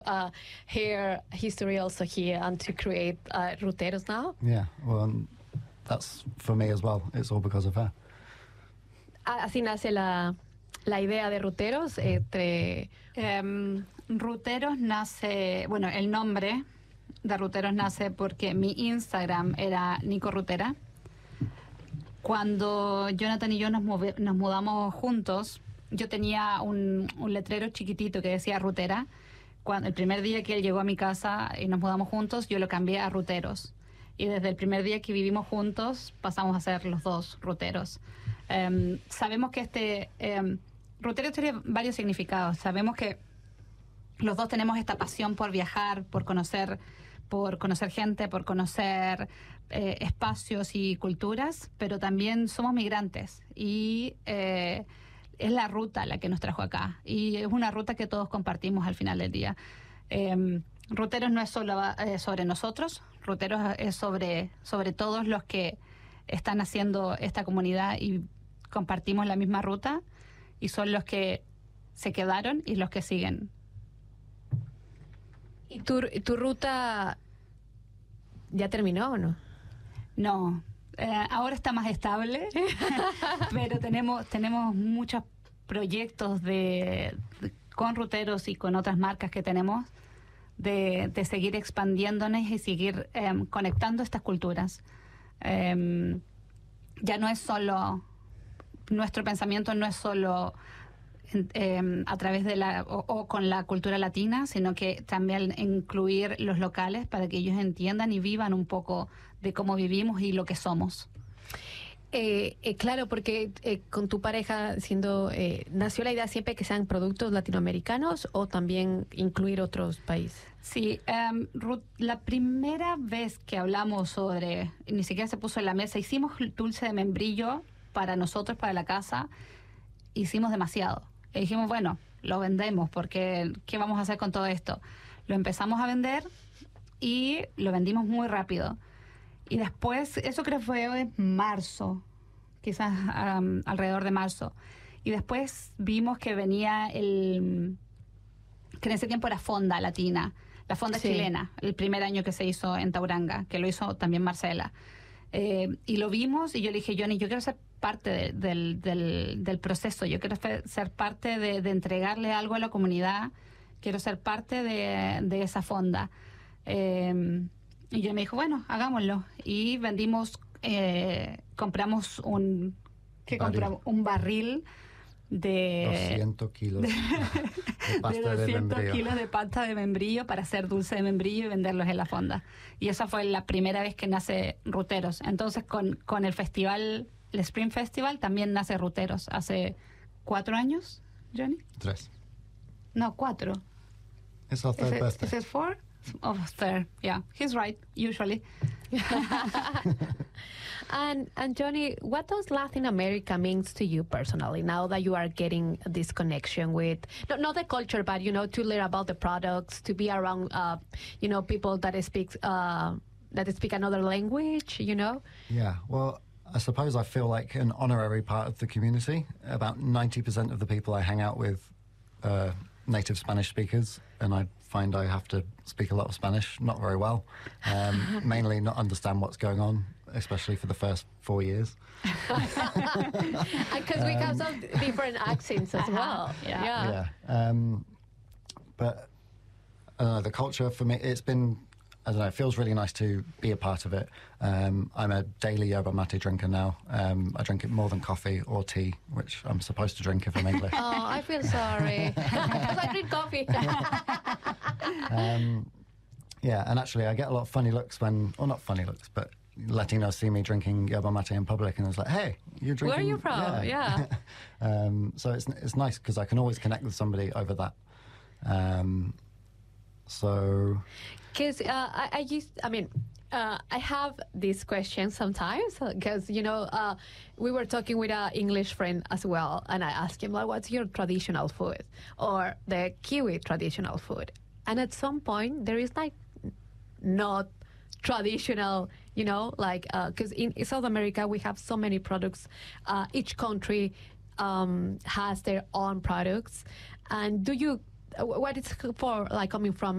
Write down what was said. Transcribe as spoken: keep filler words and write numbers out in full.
uh, hair history also here and to create uh, Ruteros now? Yeah, well, um, that's for me as well. It's all because of her. Así nace la, la idea de Ruteros entre... Um, Ruteros nace, bueno, el nombre de Ruteros nace porque mi Instagram era Nico Rutera. Cuando Jonathan y yo nos, movi- nos mudamos juntos, yo tenía un, un letrero chiquitito que decía Rutera. Cuando, el primer día que él llegó a mi casa y nos mudamos juntos, yo lo cambié a Ruteros. Y desde el primer día que vivimos juntos, pasamos a ser los dos Ruteros. Um, sabemos que este... Um, Ruteros tiene varios significados. Sabemos que los dos tenemos esta pasión por viajar, por conocer, por conocer gente, por conocer eh, espacios y culturas, pero también somos migrantes y eh, es la ruta la que nos trajo acá y es una ruta que todos compartimos al final del día. Eh, Ruteros no es solo eh, sobre nosotros, Ruteros es sobre, sobre todos los que están haciendo esta comunidad y compartimos la misma ruta y son los que se quedaron y los que siguen. ¿Y tu, tu ruta ya terminó o no? No, eh, ahora está más estable, pero tenemos tenemos muchos proyectos de, de con Ruteros y con otras marcas que tenemos de, de seguir expandiéndonos y seguir eh, conectando estas culturas. Eh, ya no es solo, nuestro pensamiento no es solo Eh, a través de la o, o con la cultura latina, sino que también incluir los locales para que ellos entiendan y vivan un poco de cómo vivimos y lo que somos. Eh, eh, claro, porque eh, con tu pareja siendo eh, nació la idea siempre que sean productos latinoamericanos o también incluir otros países. Sí, um, Ruth, la primera vez que hablamos sobre, ni siquiera se puso en la mesa, hicimos dulce de membrillo para nosotros, para la casa, hicimos demasiado. Y dijimos, bueno, lo vendemos, porque ¿qué vamos a hacer con todo esto? Lo empezamos a vender y lo vendimos muy rápido. Y después, eso creo que fue en marzo, quizás um, alrededor de marzo. Y después vimos que venía el... que en ese tiempo era Fonda Latina, la Fonda sí. chilena, el primer año que se hizo en Tauranga, que lo hizo también Marcela. Eh, y lo vimos y yo le dije, Johnny, yo quiero ser parte de, del, del, del proceso, yo quiero fe, ser parte de, de entregarle algo a la comunidad, quiero ser parte de, de esa fonda. Eh, y yo me dijo, bueno, hagámoslo. Y vendimos, eh, compramos un, ¿qué Barril. compramos? Un barril de doscientos kilos de, de pasta de doscientos de membrillo. kilos de pasta de membrillo para hacer dulce de membrillo y venderlos en la fonda. Y esa fue la primera vez que nace Ruteros. Entonces con, con el festival, el Spring Festival, también nace Ruteros. Hace cuatro años, Johnny? Tres. No, cuatro. It's our third is, it, birthday. is it four? Oh, third. Yeah, he's right, usually. and and Johnny, what does Latin America means to you personally now that you are getting this connection with not, not the culture, but you know, to learn about the products, to be around uh, you know, people that speak uh, that speak another language, you know? Yeah, well, I suppose I feel like an honorary part of the community. About ninety percent of the people I hang out with are native Spanish speakers, and I find I have to speak a lot of Spanish, not very well, um, mainly not understand what's going on, especially for the first four years. Because we have some different accents as well. Yeah. Yeah. Yeah. Um, but uh, the culture for me, it's been, I don't know, it feels really nice to be a part of it. Um, I'm a daily yerba mate drinker now. Um, I drink it more than coffee or tea, which I'm supposed to drink if I'm English. Oh, I feel sorry. Because I drink coffee. um, yeah, and actually I get a lot of funny looks when, or not funny looks, but Latinos see me drinking yerba mate in public and it's like, hey, you're drinking... Where are you from? Yeah. yeah. um, so it's it's nice because I can always connect with somebody over that. Um, so... Because uh, I, I used, I mean, uh, I have this question sometimes because, you know, uh, we were talking with an English friend as well, and I asked him, like, what's your traditional food or the Kiwi traditional food? And at some point, there is like not traditional, you know, like, because uh, in, in South America, we have so many products. Uh, each country um, has their own products. And do you uh, what it's for, like coming from